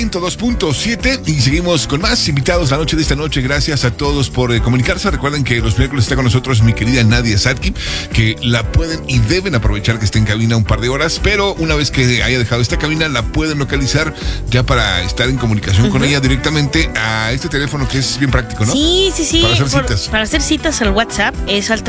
102.7 y seguimos con más invitados la noche de esta noche. Gracias a todos por comunicarse. Recuerden que los miércoles está con nosotros mi querida Nadia Sadki, que la pueden y deben aprovechar que esté en cabina un par de horas, pero una vez que haya dejado esta cabina la pueden localizar ya para estar en comunicación con ella directamente a este teléfono que es bien práctico, ¿no? Sí. Para hacer citas. Para hacer citas al WhatsApp es al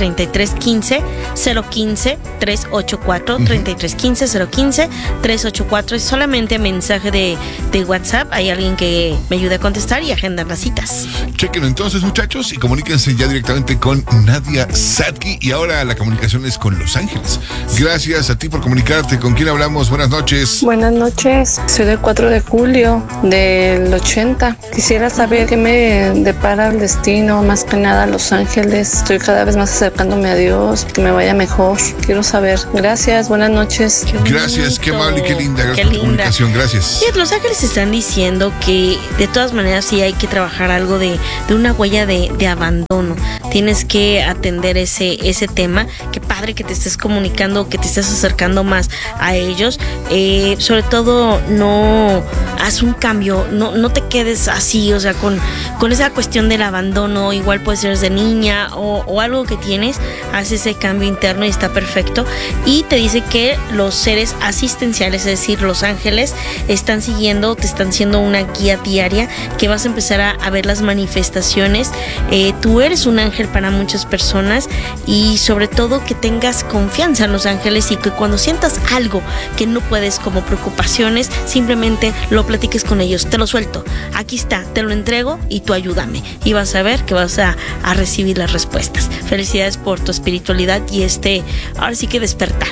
3315-015-384, 3315-015-384. Es solamente mensaje de WhatsApp. Hay alguien que me ayude a contestar y agendar las citas. Chequenlo entonces, muchachos, y comuníquense ya directamente con Nadia Sadki. Y ahora la comunicación es con Los Ángeles. Gracias a ti por comunicarte. ¿Con quién hablamos? Buenas noches. Buenas noches. Soy del 4 de julio del 80. Quisiera saber qué me depara el destino, más que nada Los Ángeles. Estoy cada vez más acercándome a Dios, que me vaya mejor. Quiero saber. Gracias, buenas noches. Gracias, qué amable y qué linda. Gracias por tu comunicación, gracias. Sí, Los Ángeles están diciendo que de todas maneras sí hay que trabajar algo de una huella de abandono. Tienes que atender ese tema. Qué padre que te estés comunicando, que te estés acercando más a ellos. Sobre todo, no haz un cambio, no te quedes así, o sea, con esa cuestión del abandono. Igual puede ser desde niña o algo que tienes, haz ese cambio interno y está perfecto. Y te dice que los seres asistenciales, es decir, los ángeles, te están siendo una guía diaria, que vas a empezar a ver las manifestaciones. Tú eres un ángel para muchas personas y sobre todo que tengas confianza en los ángeles y que cuando sientas algo que no puedes, como preocupaciones, simplemente lo platiques con ellos. Te lo suelto, aquí está, te lo entrego y tú ayúdame, y vas a ver que vas a recibir las respuestas. Felicidades por tu espiritualidad y ahora sí que despertar.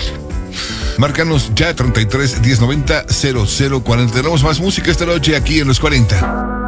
Márcanos ya 33 1090 0040. Tenemos más música esta noche aquí en los 40.